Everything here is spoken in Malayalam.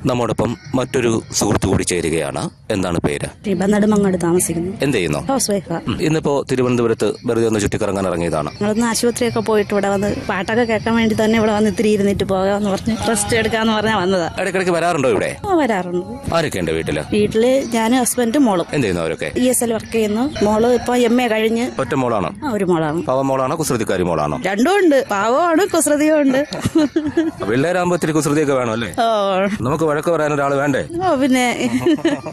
നമ്മോടൊപ്പം മറ്റൊരു സുഹൃത്തു കൂടി ചേരുകയാണ്. എന്താണ് പേര്? നെടുമങ്ങാട് താമസിക്കുന്നു. എന്ത് ചെയ്യുന്നു? ഹൗസ് വൈഫാ. ഇന്നിപ്പോ തിരുവനന്തപുരത്ത് വെറുതെ ഒന്ന് ചുറ്റിക്കറങ്ങാൻ ഇറങ്ങിയതാണ്. ഞങ്ങളൊന്ന് ആശുപത്രിയൊക്കെ പോയിട്ട് ഇവിടെ വന്ന് പാട്ടൊക്കെ കേൾക്കാൻ വേണ്ടി തന്നെ ഇവിടെ വന്ന് ഇത്തിരി ഇരുന്നിട്ട് പോകാന്ന് പറഞ്ഞ് റെസ്റ്റ് എടുക്കാന്ന് പറഞ്ഞാൽ വന്നതാ. ഇടയ്ക്കിടയ്ക്ക് വരാറുണ്ടോ ഇവിടെ? വരാറുണ്ട്. ആരൊക്കെയുണ്ട് വീട്ടില്? വീട്ടില് ഞാനും ഹസ്ബൻഡും മോളും. എന്ത് ചെയ്യുന്നു അവരൊക്കെ? ESL വർക്ക് ചെയ്യുന്നു. മോള് ഇപ്പൊ MA കഴിഞ്ഞ്. ഒറ്റ മോളാണ്? ഒരു മോളാണ്. പാവ മോളാണോ കുസൃതിക്കാരി മോളാണോ? രണ്ടും ഉണ്ട്. പാവമാണ്, കുസൃതിയും ഉണ്ട്. പിള്ളേരാകുമ്പോ ഇത്തിരി കുസൃതിയൊക്കെ വേണം അല്ലേ? നമുക്ക് വഴക്ക് പറയാൻ ഒരാൾ വേണ്ടേ? പിന്നെ